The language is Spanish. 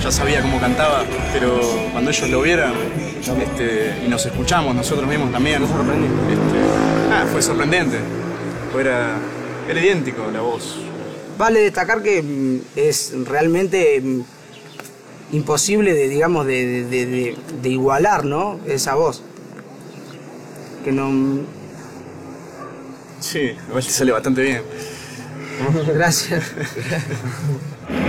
ya sabía cómo cantaba, pero cuando ellos lo vieran y nos escuchamos nosotros mismos también, fue sorprendente. Era idéntico la voz. Vale destacar que es realmente imposible de igualar, ¿no? Esa voz. Que no... Sí, igual te sale bastante bien. Gracias.